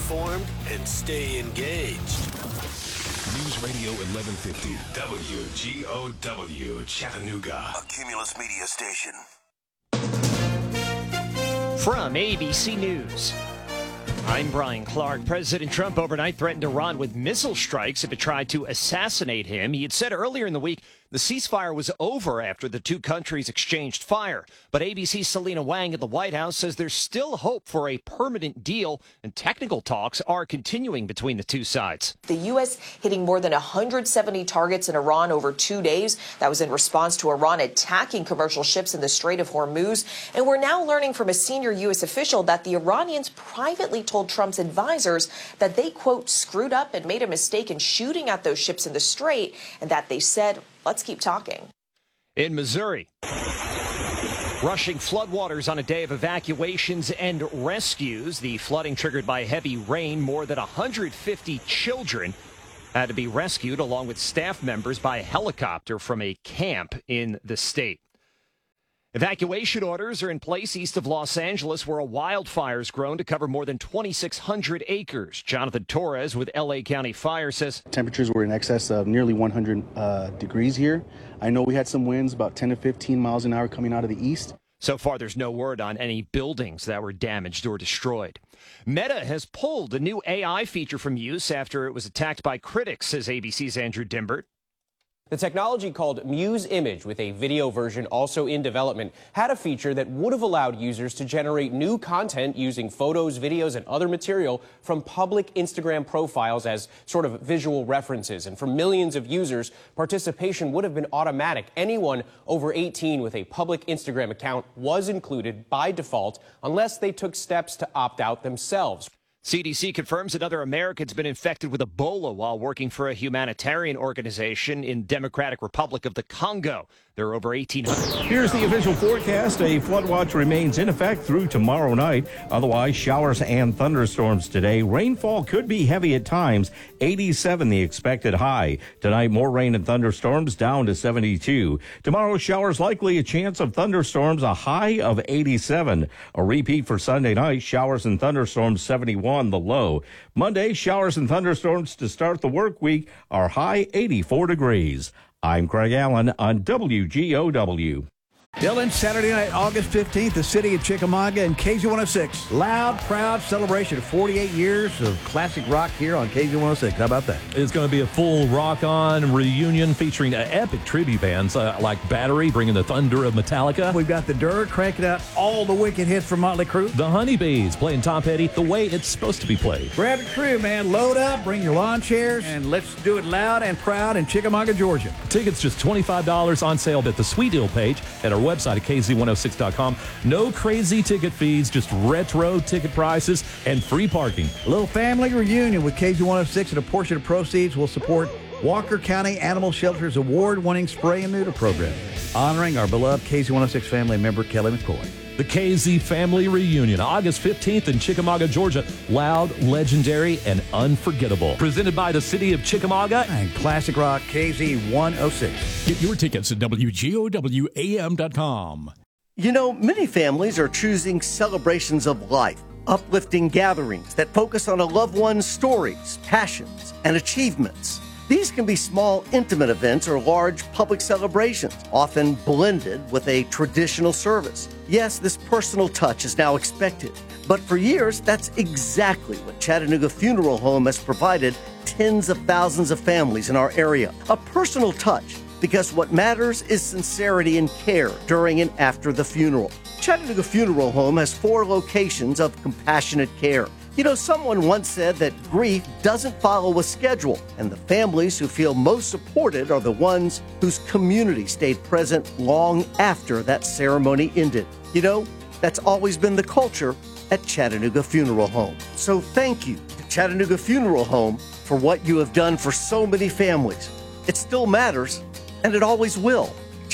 informed and stay engaged. News Radio 1150 WGOW Chattanooga, a Cumulus Media station. From ABC News, I'm Brian Clark. President Trump overnight threatened Iran with missile strikes if it tried to assassinate him. He had said earlier in the week the ceasefire was over after the two countries exchanged fire. But ABC's Selena Wang at the White House says there's still hope for a permanent deal, and technical talks are continuing between the two sides. The U.S. hitting more than 170 targets in Iran over 2 days. That was in response to Iran attacking commercial ships in the Strait of Hormuz. And we're now learning from a senior U.S. official that the Iranians privately told Trump's advisors that they, quote, screwed up and made a mistake in shooting at those ships in the Strait, and that they said, let's keep talking. In Missouri, rushing floodwaters on a day of evacuations and rescues. The flooding triggered by heavy rain. More than 150 children had to be rescued along with staff members by helicopter from a camp in the state. Evacuation orders are in place east of Los Angeles, where a wildfire's grown to cover more than 2,600 acres. Jonathan Torres with L.A. County Fire says temperatures were in excess of nearly 100 degrees here. I know we had some winds about 10 to 15 miles an hour coming out of the east. So far, there's no word on any buildings that were damaged or destroyed. Meta has pulled a new AI feature from use after it was attacked by critics, says ABC's Andrew Dimbert. The technology called Muse Image, with a video version also in development, had a feature that would have allowed users to generate new content using photos, videos, and other material from public Instagram profiles as sort of visual references. And for millions of users, participation would have been automatic. Anyone over 18 with a public Instagram account was included by default unless they took steps to opt out themselves. CDC confirms another American's been infected with Ebola while working for a humanitarian organization in Democratic Republic of the Congo. There are over 1,800. Here's the official forecast. A flood watch remains in effect through tomorrow night. Otherwise, showers and thunderstorms today. Rainfall could be heavy at times. 87 the expected high. Tonight, more rain and thunderstorms down to 72. Tomorrow, showers likely, a chance of thunderstorms, a high of 87. A repeat for Sunday night, showers and thunderstorms 71 the low. Monday, showers and thunderstorms to start the work week, our high 84 degrees. I'm Craig Allen on WGOW. Dylan, Saturday night, August 15th, the city of Chickamauga and KZ106. Loud, proud celebration of 48 years of classic rock here on KZ106. How about that? It's going to be a full rock-on reunion featuring epic tribute bands like Battery, bringing the thunder of Metallica. We've got the Dirt cranking out all the wicked hits from Motley Crue. The Honeybees playing Tom Petty the way it's supposed to be played. Grab your crew, man. Load up, bring your lawn chairs, and let's do it loud and proud in Chickamauga, Georgia. Tickets just $25 on sale at the Sweet Deal page at our website at KZ106.com. No crazy ticket fees, just retro ticket prices and free parking. A little family reunion with KZ106, and a portion of proceeds will support Walker County Animal Shelter's award-winning spray and neuter program, honoring our beloved KZ106 family member, Kelly McCoy. The KZ Family Reunion, August 15th in Chickamauga, Georgia. Loud, legendary, and unforgettable. Presented by the city of Chickamauga and Classic Rock KZ106. Get your tickets at WGOWAM.com. You know, many families are choosing celebrations of life, uplifting gatherings that focus on a loved one's stories, passions, and achievements. These can be small, intimate events or large public celebrations, often blended with a traditional service. Yes, this personal touch is now expected, but for years, that's exactly what Chattanooga Funeral Home has provided tens of thousands of families in our area. A personal touch, because what matters is sincerity and care during and after the funeral. Chattanooga Funeral Home has 4 locations of compassionate care. You know, someone once said that grief doesn't follow a schedule, and the families who feel most supported are the ones whose community stayed present long after that ceremony ended. You know, that's always been the culture at Chattanooga Funeral Home. So thank you to Chattanooga Funeral Home for what you have done for so many families. It still matters, and it always will.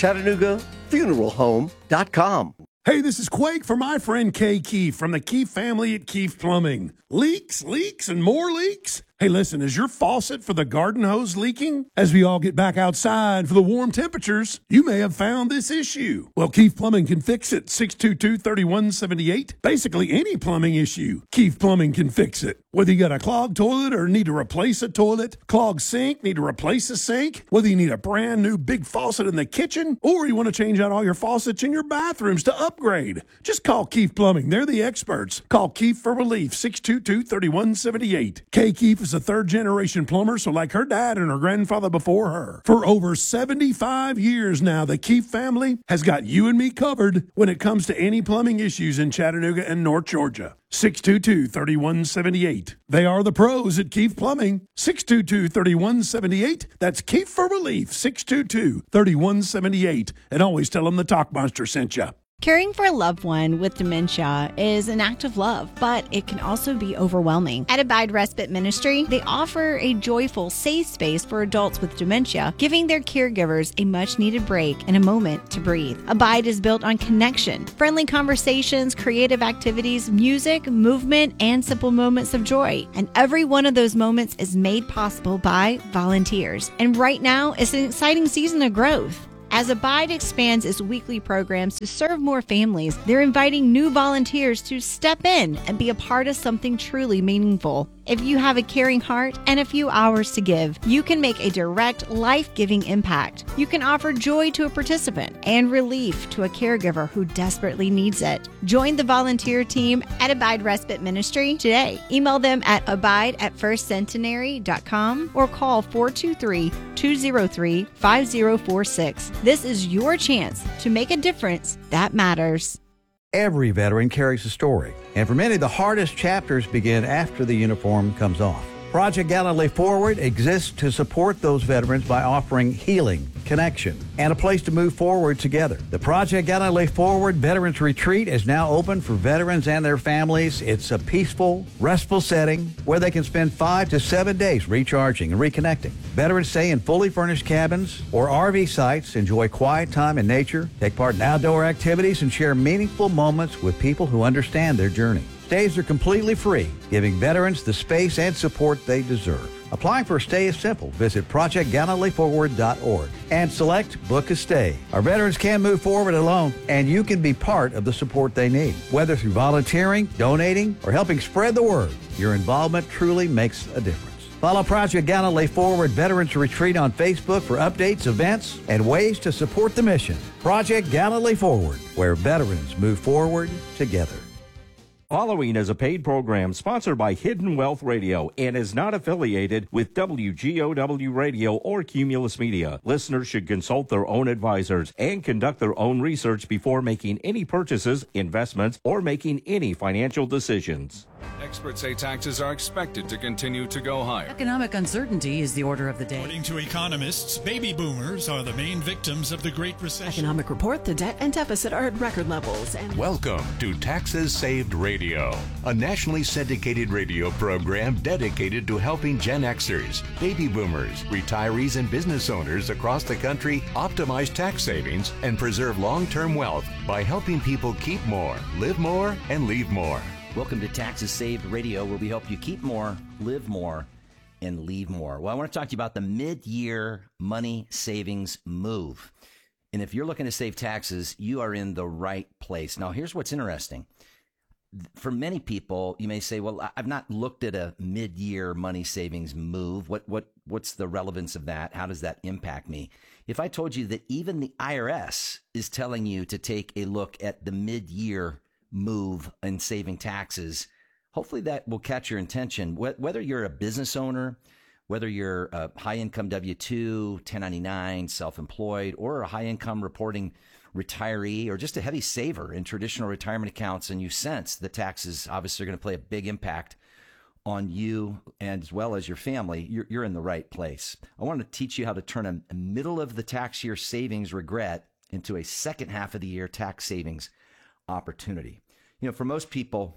ChattanoogaFuneralHome.com. Hey, this is Quake for my friend Kay Keefe from the Keefe family at Keefe Plumbing. Leaks, and more leaks? Hey, listen, is your faucet for the garden hose leaking? As we all get back outside for the warm temperatures, you may have found this issue. Well, Keefe Plumbing can fix it. 622-3178. Basically, any plumbing issue, Keefe Plumbing can fix it. Whether you got a clogged toilet or need to replace a toilet, clogged sink, need to replace a sink, whether you need a brand new big faucet in the kitchen, or you want to change out all your faucets in your bathrooms to upgrade, just call Keefe Plumbing. They're the experts. Call Keefe for relief. 622-3178. Kay Keefe is a third-generation plumber, so like her dad and her grandfather before her. For over 75 years now, the Keefe family has got you and me covered when it comes to any plumbing issues in Chattanooga and North Georgia. 622-3178. They are the pros at Keefe Plumbing. 622-3178. That's Keefe for relief. 622-3178. And always tell them the Talk Monster sent you. Caring for a loved one with dementia is an act of love, but it can also be overwhelming. At Abide Respite Ministry, they offer a joyful, safe space for adults with dementia, giving their caregivers a much-needed break and a moment to breathe. Abide is built on connection, friendly conversations, creative activities, music, movement, and simple moments of joy. And every one of those moments is made possible by volunteers. And right now, it's an exciting season of growth. As Abide expands its weekly programs to serve more families, they're inviting new volunteers to step in and be a part of something truly meaningful. If you have a caring heart and a few hours to give, you can make a direct, life-giving impact. You can offer joy to a participant and relief to a caregiver who desperately needs it. Join the volunteer team at Abide Respite Ministry today. Email them at abide@firstcentenary.com or call 423-203-5046. This is your chance to make a difference that matters. Every veteran carries a story, and for many, the hardest chapters begin after the uniform comes off. Project Gallantly Forward exists to support those veterans by offering healing, connection, and a place to move forward together. The Project Gallantly Forward Veterans Retreat is now open for veterans and their families. It's a peaceful, restful setting where they can spend 5 to 7 days recharging and reconnecting. Veterans stay in fully furnished cabins or RV sites, enjoy quiet time in nature, take part in outdoor activities, and share meaningful moments with people who understand their journey. Stays are completely free, giving veterans the space and support they deserve. Applying for a stay is simple. Visit ProjectGallantlyForward.org and select Book a Stay. Our veterans can move forward alone, and you can be part of the support they need. Whether through volunteering, donating, or helping spread the word, your involvement truly makes a difference. Follow Project Gallantly Forward Veterans Retreat on Facebook for updates, events, and ways to support the mission. Project Gallantly Forward, where veterans move forward together. Following is a paid program sponsored by Hidden Wealth Radio and is not affiliated with WGOW Radio or Cumulus Media. Listeners should consult their own advisors and conduct their own research before making any purchases, investments, or making any financial decisions. Experts say taxes are expected to continue to go higher. Economic uncertainty is the order of the day. According to economists, baby boomers are the main victims of the Great Recession. Economic report, the debt and deficit are at record levels. And welcome to Taxes Saved Radio, a nationally syndicated radio program dedicated to helping Gen Xers, baby boomers, retirees, and business owners across the country optimize tax savings and preserve long-term wealth by helping people keep more, live more, and leave more. Welcome to Taxes Saved Radio, where we help you keep more, live more, and leave more. Well, I want to talk to you about the mid-year money savings move. And if you're looking to save taxes, you are in the right place. Now, here's what's interesting. For many people, you may say, well, I've not looked at a mid-year money savings move. What's the relevance of that? How does that impact me? If I told you that even the IRS is telling you to take a look at the mid-year move in saving taxes, hopefully that will catch your attention. Whether you're a business owner, whether you're a high-income W-2, 1099, self-employed, or a high-income reporting retiree, or just a heavy saver in traditional retirement accounts, and you sense the taxes obviously are going to play a big impact on you and as well as your family, you're in the right place. I want to teach you how to turn a middle of the tax year savings regret into a second half of the year tax savings opportunity. You know, for most people,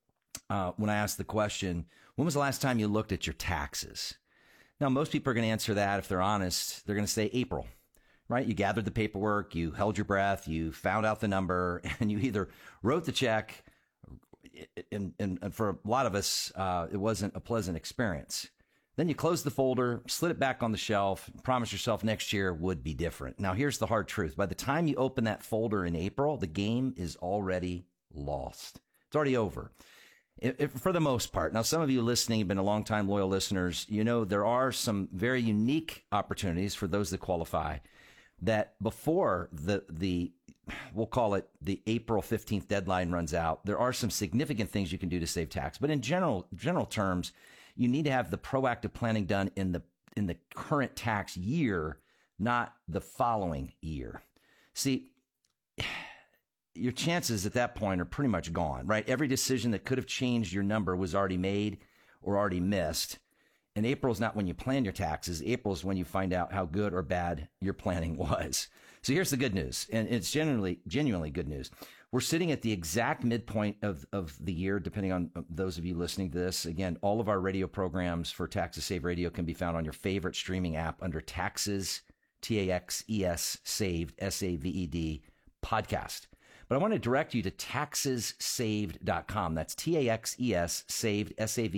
when I ask the question, when was the last time you looked at your taxes? Now, most people are going to answer that, if they're honest, they're going to say April, right? You gathered the paperwork, you held your breath, you found out the number, and you either wrote the check, and for a lot of us, it wasn't a pleasant experience. Then you close the folder, slid it back on the shelf, promise yourself next year would be different. Now, here's the hard truth. By the time you open that folder in April, the game is already lost. It's already over. For the most part. Now, some of you listening have been a long-time loyal listeners. You know, there are some very unique opportunities for those that qualify that before we'll call it the April 15th deadline runs out. There are some significant things you can do to save tax. But in general terms, you need to have the proactive planning done in the current tax year, not the following year. See, your chances at that point are pretty much gone, right? Every decision that could have changed your number was already made or already missed. And April is not when you plan your taxes. April is when you find out how good or bad your planning was. So here's the good news, and it's genuinely good news. We're sitting at the exact midpoint of the year, depending on those of you listening to this. Again, all of our radio programs for Taxes Save Radio can be found on your favorite streaming app under Taxes, Taxes, Saved, Saved, podcast. But I want to direct you to taxessaved.com. That's Taxes, Saved,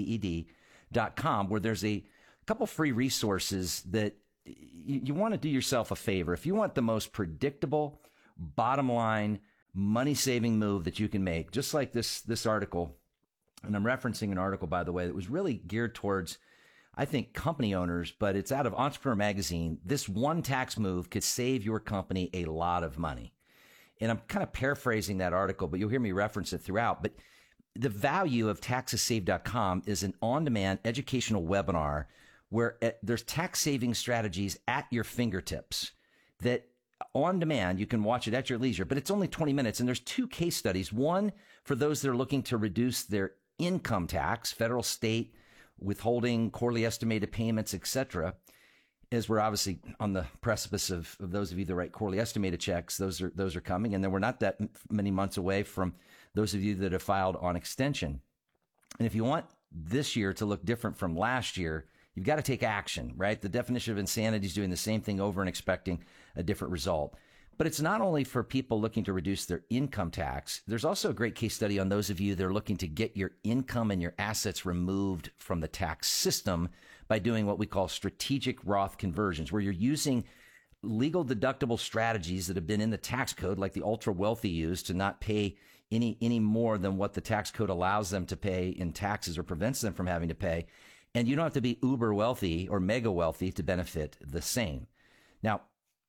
Saved.com, where there's a couple free resources that you want to do yourself a favor. If you want the most predictable, bottom line, money-saving move that you can make, just like this article, and I'm referencing an article, by the way, that was really geared towards, I think, company owners, but it's out of Entrepreneur Magazine. This one tax move could save your company a lot of money. And I'm kind of paraphrasing that article, but you'll hear me reference it throughout. But the value of taxessave.com is an on-demand educational webinar where there's tax saving strategies at your fingertips that on demand, you can watch it at your leisure, but it's only 20 minutes. And there's two case studies. One for those that are looking to reduce their income tax, federal, state, withholding, quarterly estimated payments, etc. As we're obviously on the precipice of those of you that write quarterly estimated checks, those are coming. And then we're not that many months away from those of you that have filed on extension. And if you want this year to look different from last year, you've got to take action, right? The definition of insanity is doing the same thing over and expecting a different result. But it's not only for people looking to reduce their income tax. There's also a great case study on those of you that are looking to get your income and your assets removed from the tax system by doing what we call strategic Roth conversions, where you're using legal deductible strategies that have been in the tax code, like the ultra wealthy use, to not pay any more than what the tax code allows them to pay in taxes or prevents them from having to pay. And you don't have to be uber wealthy or mega wealthy to benefit the same. Now,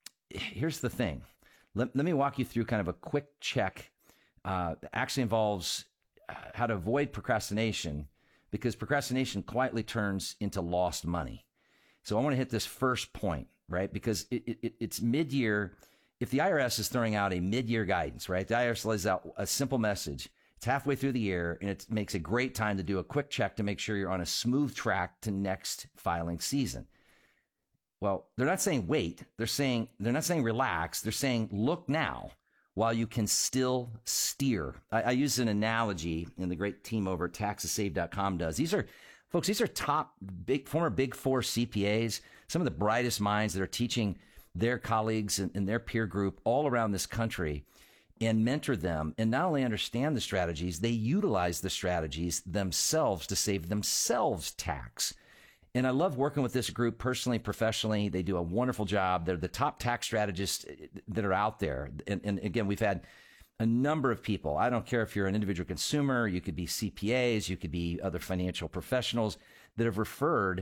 here's the thing. Let me walk you through kind of a quick check. That actually involves how to avoid procrastination, because procrastination quietly turns into lost money. So I want to hit this first point, right? Because it's mid-year. If the IRS is throwing out a mid-year guidance, right? The IRS lays out a simple message. It's halfway through the year, and it makes a great time to do a quick check to make sure you're on a smooth track to next filing season. Well, they're not saying wait. They're not saying relax. They're saying look now while you can still steer. I use an analogy, and the great team over at taxessave.com does. These are top former Big Four CPAs, some of the brightest minds that are teaching their colleagues and their peer group all around this country, and mentor them, and not only understand the strategies, they utilize the strategies themselves to save themselves tax. And I love working with this group personally, professionally. They do a wonderful job. They're the top tax strategists that are out there. And again, we've had a number of people. I don't care if you're an individual consumer, you could be CPAs, you could be other financial professionals that have referred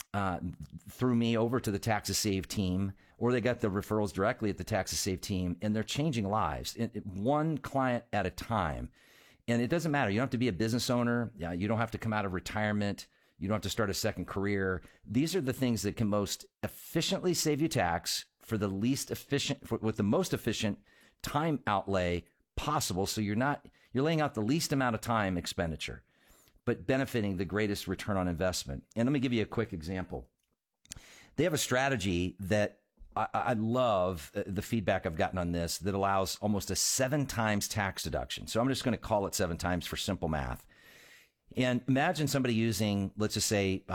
through me over to the Taxes Save team, or they got the referrals directly at the Taxes Save team, and they're changing lives, one client at a time. And it doesn't matter. You don't have to be a business owner. You don't have to come out of retirement. You don't have to start a second career. These are the things that can most efficiently save you tax for the least efficient, with the most efficient time outlay possible. So you're laying out the least amount of time expenditure, but benefiting the greatest return on investment. And let me give you a quick example. They have a strategy that I love the feedback I've gotten on this, that allows almost a 7 times tax deduction. So I'm just going to call it 7 times for simple math. And imagine somebody using, let's just say,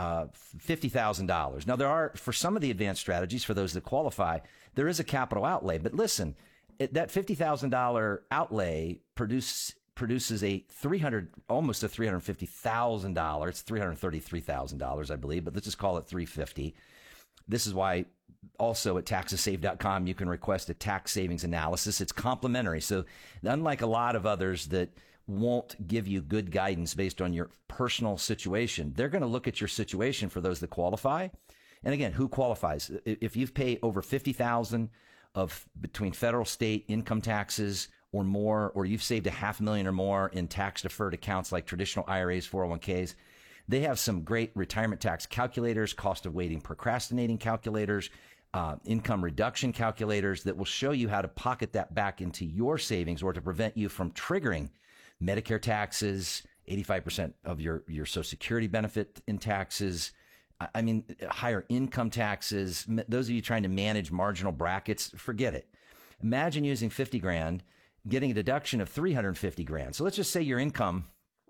$50,000. Now, there are, for some of the advanced strategies, for those that qualify, there is a capital outlay. But listen, that $50,000 outlay produces produces almost a $350,000. It's $333,000, I believe, but let's just call it $350,000. This is why also at taxessave.com, you can request a tax savings analysis. It's complimentary. So unlike a lot of others that won't give you good guidance based on your personal situation, they're going to look at your situation for those that qualify. And again, who qualifies? If you've paid over $50,000 of between federal, state income taxes or more, or you've saved $500,000 or more in tax deferred accounts like traditional IRAs, 401ks, they have some great retirement tax calculators, cost of waiting, procrastinating calculators, income reduction calculators that will show you how to pocket that back into your savings or to prevent you from triggering Medicare taxes, 85% of your Social Security benefit in taxes. I mean, higher income taxes. Those of you trying to manage marginal brackets, forget it. Imagine using $50,000, getting a deduction of $350,000. So let's just say your income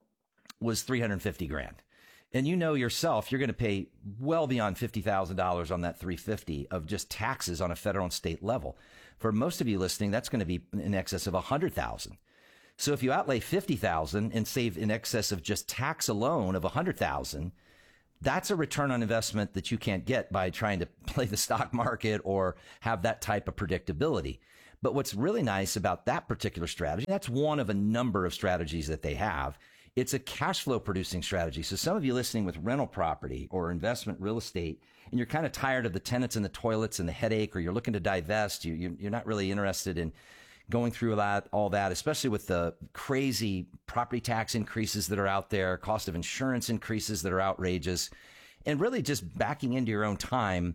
was $350,000. And you know yourself, you're going to pay well beyond $50,000 on that $350,000 of just taxes on a federal and state level. For most of you listening, that's going to be in excess of $100,000. So if you outlay $50,000 and save in excess of just tax alone of $100,000, that's a return on investment that you can't get by trying to play the stock market or have that type of predictability. But what's really nice about that particular strategy, that's one of a number of strategies that they have. It's a cash flow producing strategy. So some of you listening with rental property or investment real estate, and you're kind of tired of the tenants and the toilets and the headache, or you're looking to divest, you're not really interested in going through all that, especially with the crazy property tax increases that are out there, cost of insurance increases that are outrageous, and really just backing into your own time.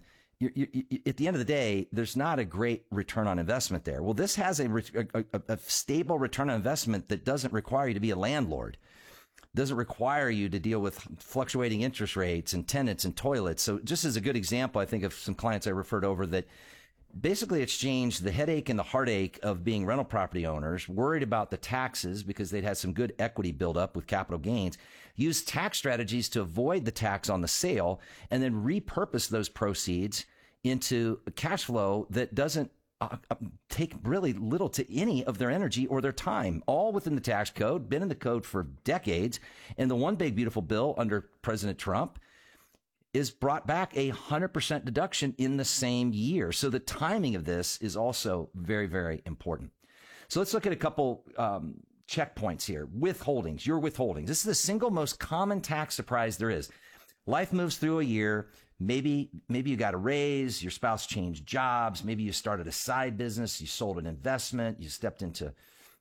At the end of the day, there's not a great return on investment there. Well, this has a stable return on investment that doesn't require you to be a landlord, doesn't require you to deal with fluctuating interest rates and tenants and toilets. So just as a good example, I think of some clients I referred over that basically exchanged the headache and the heartache of being rental property owners, worried about the taxes because they'd had some good equity build up with capital gains, used tax strategies to avoid the tax on the sale, and then repurpose those proceeds into cash flow that doesn't take really little to any of their energy or their time, all within the tax code, been in the code for decades. And the one big beautiful bill under President Trump is brought back 100% deduction in the same year. So the timing of this is also very, very important. So let's look at a couple checkpoints here. Withholdings, your withholdings. This is the single most common tax surprise there is. Life moves through a year. Maybe you got a raise, your spouse changed jobs, maybe you started a side business, you sold an investment, you stepped into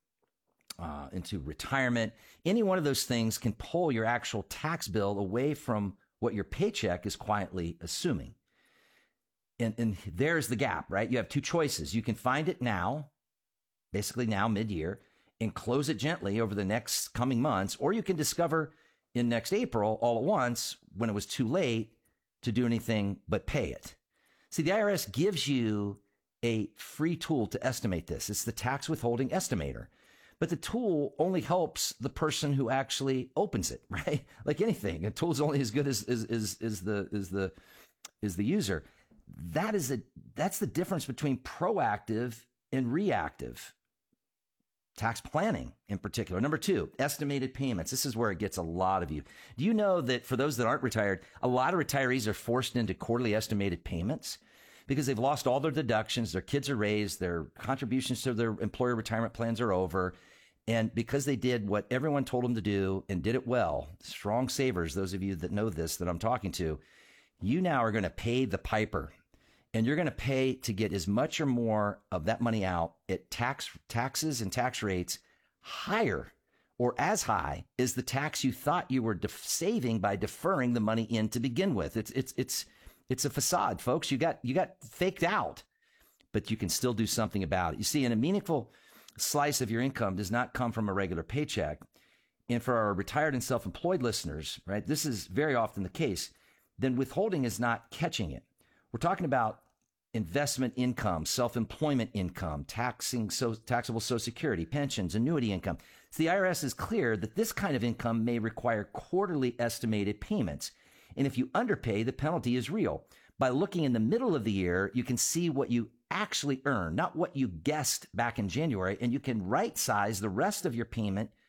retirement. Any one of those things can pull your actual tax bill away from what your paycheck is quietly assuming. And there's the gap, right? You have two choices. You can find it now, basically now mid-year, and close it gently over the next coming months, or you can discover in next April all at once when it was too late to do anything but pay it. See, the IRS gives you a free tool to estimate this. It's the tax withholding estimator. But the tool only helps the person who actually opens it, right? Like anything, a tool is only as good as the user. That's the difference between proactive and reactive tax planning in particular. Number two, estimated payments. This is where it gets a lot of you. Do you know that for those that aren't retired, a lot of retirees are forced into quarterly estimated payments because they've lost all their deductions, their kids are raised, their contributions to their employer retirement plans are over. And because they did what everyone told them to do and did it well, strong savers, those of you that know this that I'm talking to, you now are going to pay the piper. And you're going to pay to get as much or more of that money out at taxes and tax rates higher or as high as the tax you thought you were saving by deferring the money in to begin with. It's a facade, folks. You got faked out, but you can still do something about it. You see, and a meaningful slice of your income does not come from a regular paycheck. And for our retired and self-employed listeners, right, this is very often the case. Then withholding is not catching it. We're talking about investment income, self-employment income, taxable Social Security, pensions, annuity income. So the IRS is clear that this kind of income may require quarterly estimated payments. And if you underpay, the penalty is real. By looking in the middle of the year, you can see what you actually earn, not what you guessed back in January, and you can right-size the rest of your payment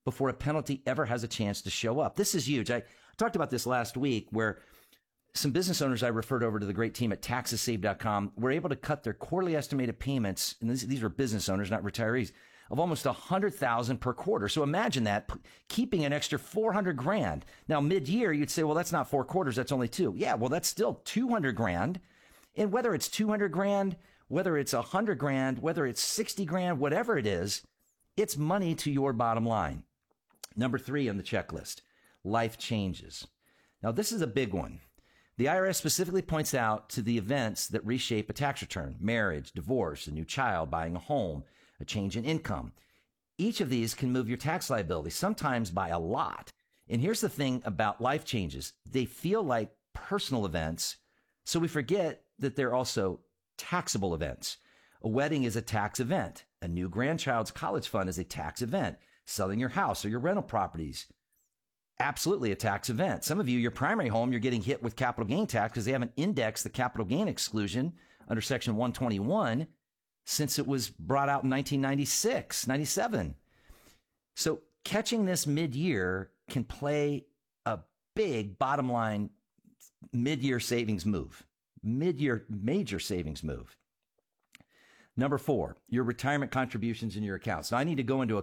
before a penalty ever has a chance to show up. This is huge. I talked about this last week where some business owners I referred over to the great team at taxessave.com were able to cut their quarterly estimated payments, and these are business owners, not retirees, of almost $100,000 per quarter. So imagine that, keeping an extra $400,000. Now, mid-year, you'd say, well, that's not 4 quarters, that's only 2. Yeah, well, that's still $200,000. And whether it's $200,000, whether it's $100,000, whether it's $60,000, whatever it is, it's money to your bottom line. Number 3 on the checklist, life changes. Now, this is a big one. The IRS specifically points out to the events that reshape a tax return: marriage, divorce, a new child, buying a home, a change in income. Each of these can move your tax liability, sometimes by a lot. And here's the thing about life changes. They feel like personal events, so we forget that they're also taxable events. A wedding is a tax event. A new grandchild's college fund is a tax event. Selling your house or your rental properties, absolutely a tax event. Some of you, your primary home, you're getting hit with capital gain tax because they haven't indexed the capital gain exclusion under Section 121 since it was brought out in 1996, 97. So catching this mid-year can play a big bottom line mid-year savings move, mid-year major savings move. Number 4, your retirement contributions in your accounts. Now, I need to go into